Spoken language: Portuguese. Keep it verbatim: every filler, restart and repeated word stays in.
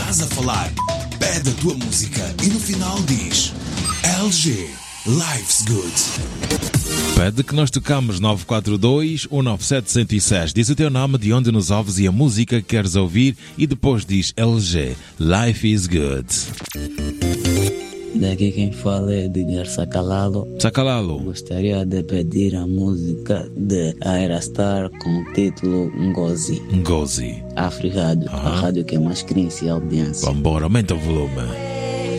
estás a falar. Pede a tua música e no final diz L G, Life's Good. Pede que nós tocamos nove quatro dois, um nove sete, um zero seis. Diz o teu nome, de onde nos ouves e a música que queres ouvir e depois diz L G, Life is Good. Daqui quem fala é Edgar Sacalalo. Sacalalo. Gostaria de pedir a música de Aerastar com o título Ngozi. Ngozi. Afrirádio, Aham. a rádio que mais cresce a audiência. Vambora, aumenta o volume.